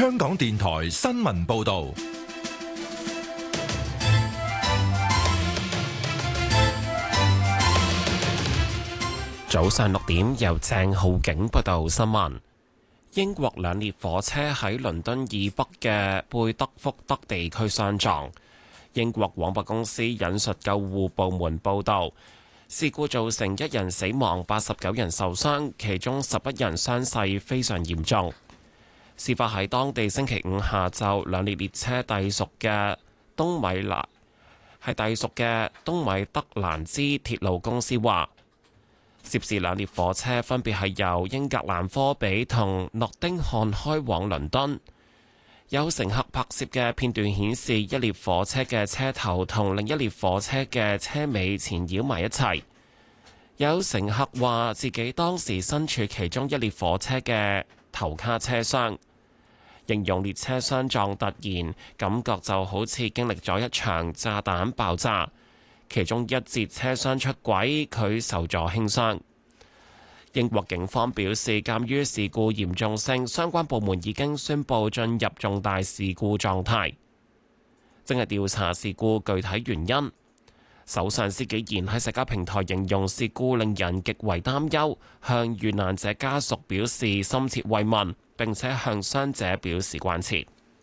香港電台新聞報道。 早上6點，由鄭浩景報道新聞。英國兩列火車喺倫敦以北嘅貝德福德地區相撞。英國廣播公司引述救護部門報道，事故造成1人死亡、89人受傷，其中11人傷勢非常嚴重。事發喺當地星期五下晝，兩列列車隸屬嘅東米德蘭茲鐵路公司話，涉事兩列火車分別係由英格蘭科比同諾丁漢開往倫敦。有乘客拍攝嘅片段顯示，一列火車嘅車頭同另一列火車嘅車尾纏繞埋一齊。有乘客話自己當時身處其中一列火車嘅頭卡車廂，形容列車相撞突然，感覺就好似經歷咗一場炸彈爆炸。其中一節車廂出軌，佢受咗輕傷。英國警方表示，鑑於事故嚴重性，相關部門已經宣布進入重大事故狀態，正係調查事故具體原因。首相施紀賢喺社交平台形容事故令人極為擔憂，向遇難者家屬表示深切慰問，並且向傷者表示關切。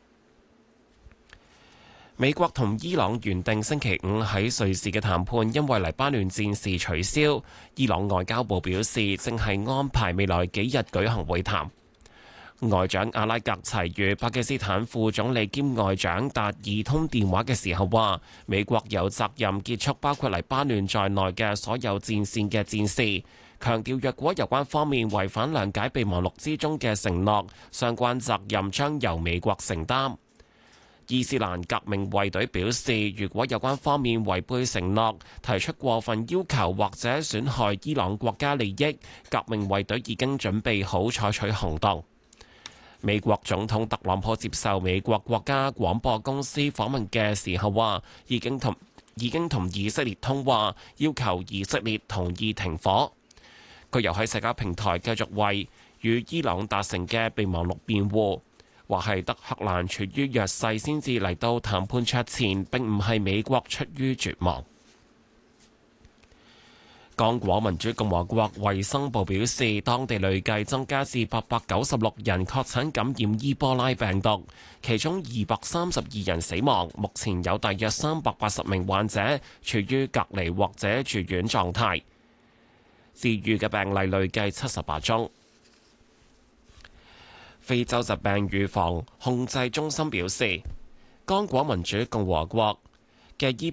美國同伊朗原定星期五喺瑞士嘅談判因為黎巴嫩戰事取消，伊朗外交部表示正係安排未來幾日舉行會談。外長阿拉格齊與巴基斯坦副總理兼外長達爾通電話嘅時候話，美國有責任結束包括黎巴嫩在內嘅所有戰線嘅戰事，強調若果有關方面違反諒解備忘錄之中嘅承諾，相關責任將由美國承擔。伊斯蘭革命衛隊表示，如果有關方面違背承諾，提出過分要求或者損害伊朗國家利益，革命衛隊已經準備好採取行動。美國總統特朗普接受美國國家廣播公司訪問嘅時候話，已經同以色列通話，要求以色列同意停火。佢又喺社交平台繼續為與伊朗達成嘅備忘錄辯護，話係德黑蘭處於弱勢先至嚟到談判桌前，並唔係美國出於絕望。剛果民主共和國衛生部表示，當地累計增加至896人確診感染伊波拉病毒，其中232人死亡。目前有大約380名患者處於隔離或者住院狀態，治癒嘅病例累計78宗。非洲疾病預防控制中心表示，剛果民主共和國嘅伊